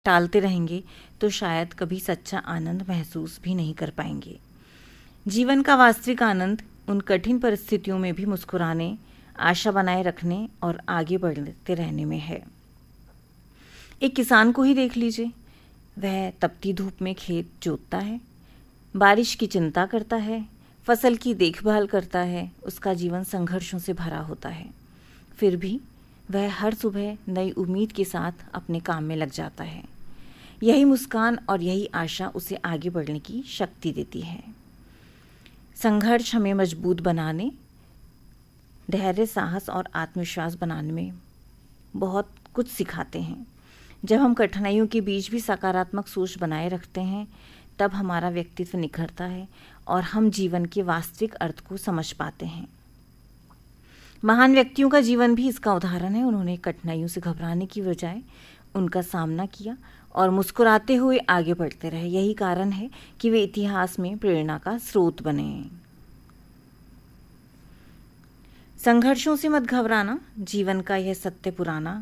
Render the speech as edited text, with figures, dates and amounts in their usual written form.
टालते रहेंगे तो शायद कभी सच्चा आनंद महसूस भी नहीं कर पाएंगे। जीवन का वास्तविक आनंद उन कठिन परिस्थितियों में भी मुस्कुराने, आशा बनाए रखने और आगे बढ़ते रहने में है। एक किसान को ही देख लीजिए, वह तपती धूप में खेत जोतता है, बारिश की चिंता करता है, फसल की देखभाल करता है। उसका जीवन संघर्षों से भरा होता है, फिर भी वह हर सुबह नई उम्मीद के साथ अपने काम में लग जाता है। यही मुस्कान और यही आशा उसे आगे बढ़ने की शक्ति देती है। संघर्ष हमें मजबूत बनाने, धैर्य, साहस और आत्मविश्वास बनाने में बहुत कुछ सिखाते हैं। जब हम कठिनाइयों के बीच भी सकारात्मक सोच बनाए रखते हैं, तब हमारा व्यक्तित्व निखरता है और हम जीवन के वास्तविक अर्थ को समझ पाते हैं। महान व्यक्तियों का जीवन भी इसका उदाहरण है। उन्होंने कठिनाइयों से घबराने की बजाय उनका सामना किया और मुस्कुराते हुए आगे बढ़ते रहे। यही कारण है कि वे इतिहास में प्रेरणा का स्रोत बने। संघर्षों से मत घबराना, जीवन का यह सत्य पुराना,